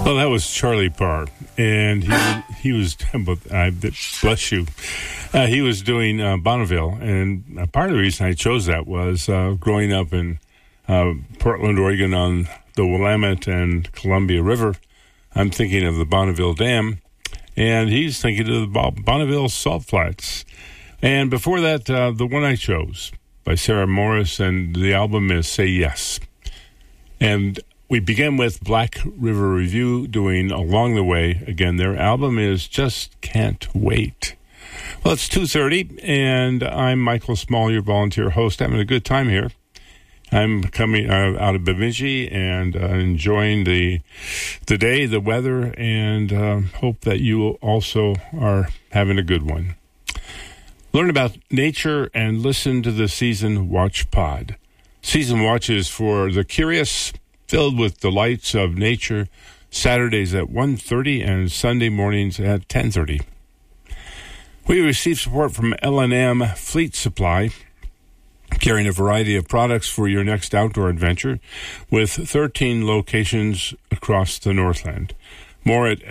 Well, that was Charlie Parr, and he was bless you. He was doing Bonneville, and part of the reason I chose that was growing up in Portland, Oregon, on the Willamette and Columbia River. I'm thinking of the Bonneville Dam, and he's thinking of the Bonneville Salt Flats. And before that, the one I chose by Sarah Morris, and the album is Say Yes. And we begin with Black River Review doing Along the Way. Again, their album is Just Can't Wait. Well, it's 2:30, and I'm Michael Small, your volunteer host, having a good time here. I'm coming out of Bemidji and enjoying the day, the weather, and hope that you also are having a good one. Learn about nature and listen to the Season Watch Pod. Season Watch is for the curious, filled with delights of nature, Saturdays at 1:30 and Sunday mornings at 10:30. We receive support from L&M Fleet Supply, carrying a variety of products for your next outdoor adventure, with 13 locations across the Northland. More at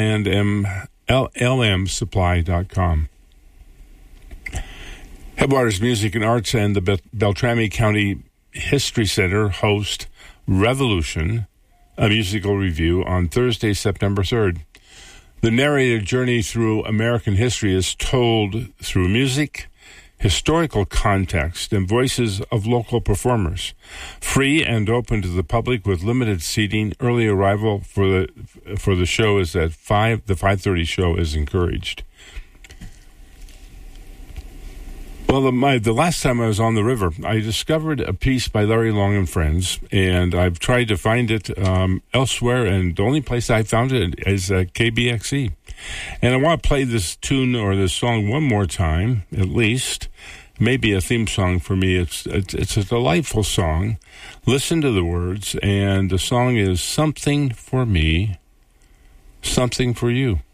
lmsupply.com. Headwaters Music and Arts and the Beltrami County History Center host Revolution, a musical review, on Thursday, September 3rd. The narrated journey through American history is told through music, historical context, and voices of local performers. Free and open to the public with limited seating. Early arrival for the show is at 5. The 5:30 show is encouraged. Well, the last time I was on the river, I discovered a piece by Larry Long and Friends, and I've tried to find it elsewhere, and the only place I found it is at KBXE. And I want to play this tune or this song one more time, at least. Maybe a theme song for me. It's a delightful song. Listen to the words, and the song is Something for Me, Something for You.